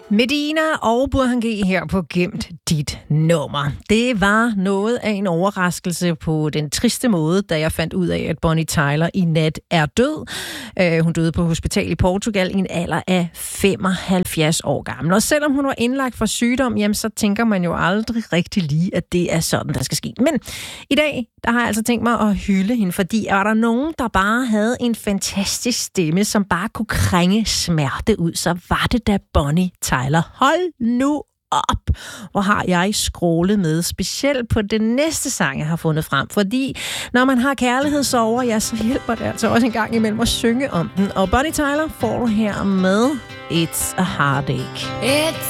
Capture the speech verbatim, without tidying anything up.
Medina og Burhan G her på Gemt dit nummer. Det var noget af en overraskelse på den triste måde, da jeg fandt ud af, at Bonnie Tyler i nat er død. Uh, hun døde på hospital i Portugal i en alder af femoghalvfjerds år gammel. Og selvom hun var indlagt for sygdom, jamen, så tænker man jo aldrig rigtig lige, at det er sådan, der skal ske. Men i dag, der har jeg altså tænkt mig at hylde hende, fordi er der nogen, der bare havde en fantastisk stemme, som bare kunne krænge smerte ud, så var det da Bonnie Tyler. Hold nu op, hvor har jeg scrollet med, specielt på den næste sang, jeg har fundet frem. Fordi når man har kærlighedssorger, ja, så hjælper det altså også en gang imellem at synge om den. Og Bonnie Tyler får du her med It's a Heartache. It's